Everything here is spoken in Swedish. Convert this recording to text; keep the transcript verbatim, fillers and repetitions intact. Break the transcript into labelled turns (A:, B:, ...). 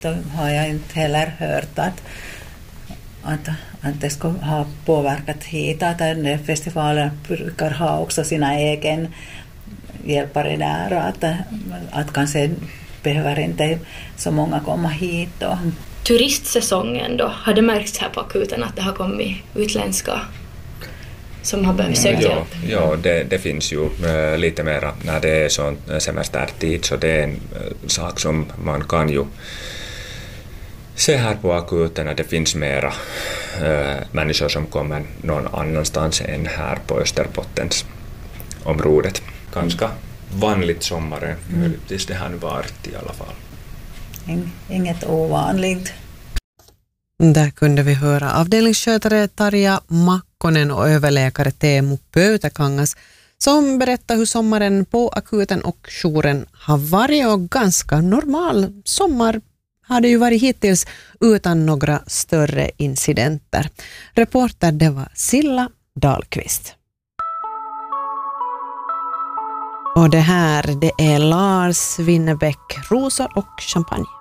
A: Då har jag inte heller hört att, att, att det skulle ha påverkat hit. Att den där festivalen brukar ha också sina egen hjälpare där. Att, att kanske behöver inte så många komma hit då.
B: Turistsäsongen då, har det märkts här på akuten att det har kommit utländska som har behövt söka hjälp?
C: Ja, ja det, det finns ju äh, lite mera när det är sån semestertid, så det är en äh, sak som man kan ju se här på akuten, att det finns mera äh, människor som kommer någon annanstans än här på Österbottens området. Ganska vanligt sommaren, mm. tills det har nu varit i alla fall.
A: Inget ovanligt.
D: Där kunde vi höra avdelningsskötare Tarja Makkonen och överläkare Teemu Pöytäkangas som berättar hur sommaren på akuten och jouren har varit, och ganska normal sommar har det ju varit hittills utan några större incidenter. Reporter det var Silla Dahlqvist. Och det här det är Lars Winnerbäck, Rosor och champagne.